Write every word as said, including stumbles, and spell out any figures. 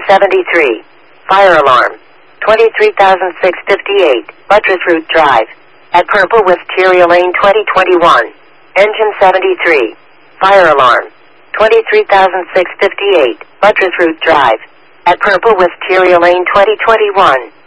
seventy-three. Fire alarm. twenty-three thousand six hundred fifty-eight. Buttress Route Drive. At Purple Wisteria Lane twenty twenty-one. Engine seventy-three. Fire alarm. twenty-three thousand six hundred fifty-eight. Buttress Route Drive. At Purple Wisteria Lane twenty twenty-one.